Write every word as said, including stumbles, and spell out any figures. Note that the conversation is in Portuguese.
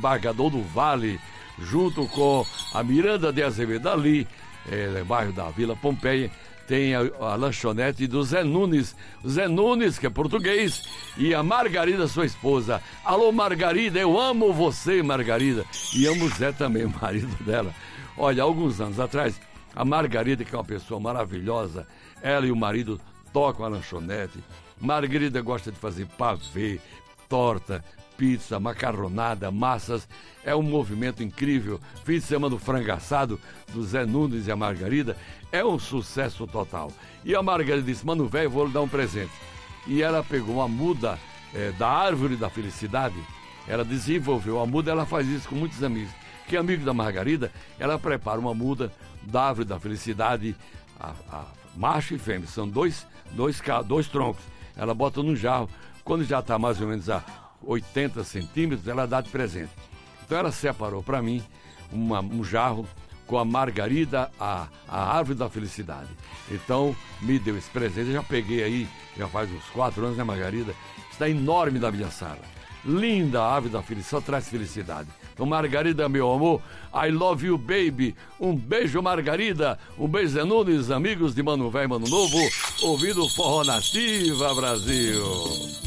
Desembargador do Vale, junto com a Miranda de Azevedo ali, é, bairro da Vila Pompeia. Tem a, a lanchonete do Zé Nunes, o Zé Nunes, que é português, e a Margarida, sua esposa. Alô, Margarida, eu amo você, Margarida, e amo o Zé também, o marido dela. Olha, alguns anos atrás, a Margarida, que é uma pessoa maravilhosa, ela e o marido tocam a lanchonete. Margarida gosta de fazer pavê, torta, pizza, macarronada, massas. É um movimento incrível. Fim de semana do frango assado do Zé Nunes e a Margarida é um sucesso total. E a Margarida disse: mano, velho, vou lhe dar um presente. E ela pegou uma muda é, da árvore da felicidade. Ela desenvolveu a muda. Ela faz isso com muitos amigos. Que amigo da Margarida, ela prepara uma muda da árvore da felicidade, a, a macho e fêmea. São dois, dois, dois troncos. Ela bota num jarro. Quando já está mais ou menos a oitenta centímetros, ela dá de presente. Então ela separou para mim uma, um jarro com a Margarida, a, a árvore da felicidade. Então me deu esse presente. Eu já peguei aí, já faz uns quatro anos, né, Margarida? Está enorme na minha sala. Linda a árvore da felicidade, só traz felicidade. Então, Margarida, meu amor, I love you, baby. Um beijo, Margarida. Um beijo, Zé Nunes, amigos de Mano Velho, Mano Novo, ouvindo Forró Nativa, Brasil.